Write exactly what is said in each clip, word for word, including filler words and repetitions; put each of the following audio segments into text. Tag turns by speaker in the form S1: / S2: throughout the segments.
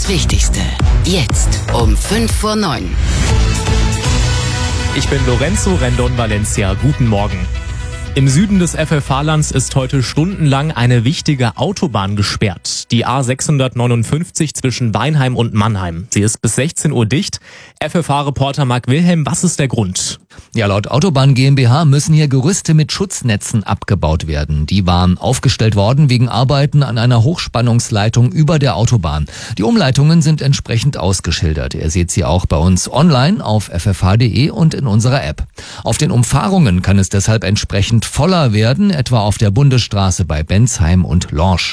S1: Wichtigste. Jetzt um fünf vor neun.
S2: Ich bin Lorenzo Rendon Valencia. Guten Morgen. Im Süden des F F H-Lands ist heute stundenlang eine wichtige Autobahn gesperrt. Die A sechshundertneunundfünfzig zwischen Weinheim und Mannheim. Sie ist bis sechzehn Uhr dicht. F F H-Reporter Marc Wilhelm, was ist der Grund?
S3: Ja, laut Autobahn GmbH müssen hier Gerüste mit Schutznetzen abgebaut werden. Die waren aufgestellt worden wegen Arbeiten an einer Hochspannungsleitung über der Autobahn. Die Umleitungen sind entsprechend ausgeschildert. Ihr seht sie auch bei uns online auf f f h punkt d e und in unserer App. Auf den Umfahrungen kann es deshalb entsprechend voller werden, etwa auf der Bundesstraße bei Bensheim und Lorsch.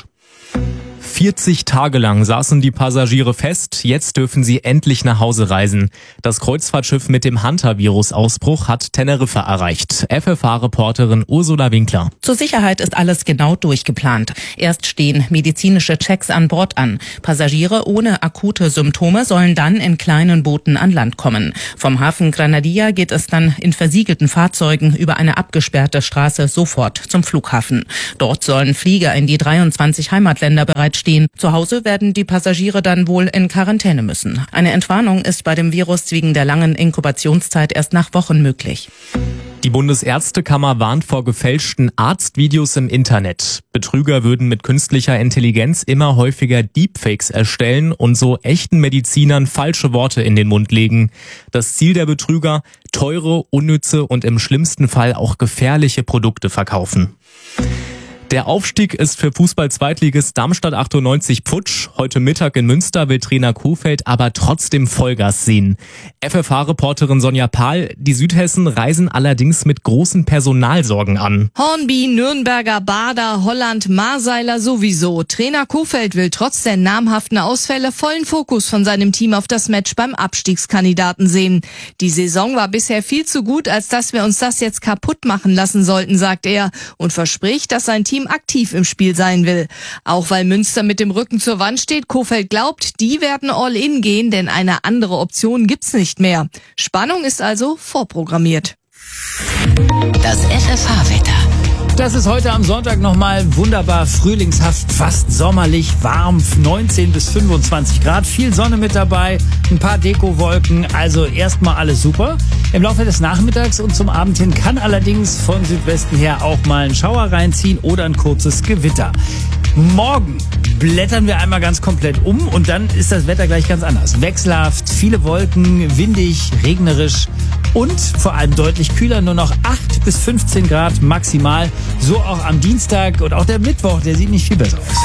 S2: vierzig Tage lang saßen die Passagiere fest, jetzt dürfen sie endlich nach Hause reisen. Das Kreuzfahrtschiff mit dem Hanta-Virus-Ausbruch hat Teneriffa erreicht. F F H-Reporterin Ursula Winkler.
S4: Zur Sicherheit ist alles genau durchgeplant. Erst stehen medizinische Checks an Bord an. Passagiere ohne akute Symptome sollen dann in kleinen Booten an Land kommen. Vom Hafen Granadilla geht es dann in versiegelten Fahrzeugen über eine abgesperrte Straße sofort zum Flughafen. Dort sollen Flieger in die dreiundzwanzig Heimatländer bereitstehen. Zu Hause werden die Passagiere dann wohl in Quarantäne müssen. Eine Entwarnung ist bei dem Virus wegen der langen Inkubationszeit erst nach Wochen möglich.
S2: Die Bundesärztekammer warnt vor gefälschten Arztvideos im Internet. Betrüger würden mit künstlicher Intelligenz immer häufiger Deepfakes erstellen und so echten Medizinern falsche Worte in den Mund legen. Das Ziel der Betrüger: teure, unnütze und im schlimmsten Fall auch gefährliche Produkte verkaufen. Der Aufstieg ist für Fußball-Zweitligist Darmstadt achtundneunzig futsch. Heute Mittag in Münster will Trainer Kohfeldt aber trotzdem Vollgas sehen. F F H-Reporterin Sonja Pahl: Die Südhessen reisen allerdings mit großen Personalsorgen an.
S5: Hornby, Nürnberger, Bader, Holland, Marseiler sowieso. Trainer Kohfeldt will trotz der namhaften Ausfälle vollen Fokus von seinem Team auf das Match beim Abstiegskandidaten sehen. Die Saison war bisher viel zu gut, als dass wir uns das jetzt kaputt machen lassen sollten, sagt er und verspricht, dass sein Team aktiv im Spiel sein will. Auch weil Münster mit dem Rücken zur Wand steht, Kohfeldt glaubt, die werden all in gehen, denn eine andere Option gibt's nicht mehr. Spannung ist also vorprogrammiert.
S1: Das F F H-Wetter.
S6: Das ist heute am Sonntag nochmal wunderbar frühlingshaft, fast sommerlich, warm, neunzehn bis fünfundzwanzig Grad, viel Sonne mit dabei, ein paar Dekowolken, also erstmal alles super. Im Laufe des Nachmittags und zum Abend hin kann allerdings von Südwesten her auch mal ein Schauer reinziehen oder ein kurzes Gewitter. Morgen blättern wir einmal ganz komplett um und dann ist das Wetter gleich ganz anders. Wechselhaft, viele Wolken, windig, regnerisch und vor allem deutlich kühler, nur noch acht bis fünfzehn Grad maximal. So auch am Dienstag und auch der Mittwoch, der sieht nicht viel besser aus.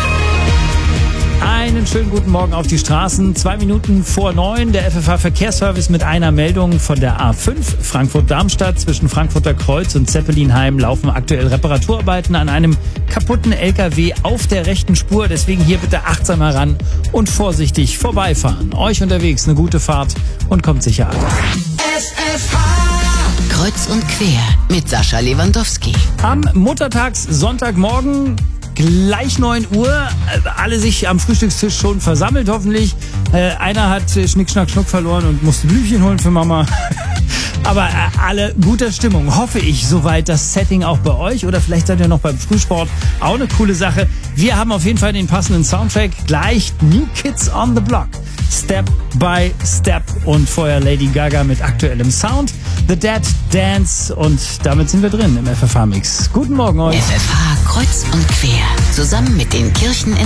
S6: Einen schönen guten Morgen auf die Straßen. Zwei Minuten vor neun, der F F H-Verkehrsservice mit einer Meldung von der A fünf Frankfurt-Darmstadt. Zwischen Frankfurter Kreuz und Zeppelinheim laufen aktuell Reparaturarbeiten an einem kaputten L K W auf der rechten Spur. Deswegen hier bitte achtsam heran und vorsichtig vorbeifahren. Euch unterwegs eine gute Fahrt und kommt sicher an.
S1: F F H Kreuz und quer mit Sascha Lewandowski.
S6: Am Muttertags Sonntagmorgen gleich neun Uhr, alle sich am Frühstückstisch schon versammelt hoffentlich. Äh, einer hat Schnick, Schnack, Schnuck verloren und musste Blümchen holen für Mama. Aber äh, alle guter Stimmung, hoffe ich, soweit das Setting auch bei euch. Oder vielleicht seid ihr noch beim Frühsport, auch eine coole Sache. Wir haben auf jeden Fall den passenden Soundtrack. Gleich New Kids on the Block. Step by Step und vorher Lady Gaga mit aktuellem Sound. The Dead Dance und damit sind wir drin im F F H-Mix. Guten Morgen euch.
S1: F F H Kreuz und quer. Zusammen mit den Kirchen in